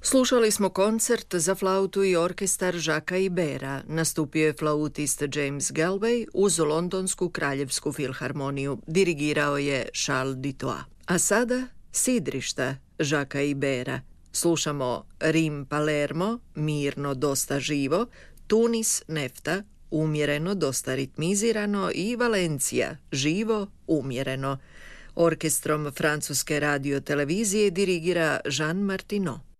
Slušali smo koncert za flautu i orkestar Jacquesa Ibera. Nastupio je flautist James Galway uz Londonsku kraljevsku filharmoniju. Dirigirao je Charles Dutoit. A sada sidrišta Jacquesa Ibera. Slušamo Rim Palermo, mirno dosta živo, Tunis Nefta, umjereno dosta ritmizirano i Valencija, živo, umjereno. Orkestrom francuske radiotelevizije dirigira Jean Martinot.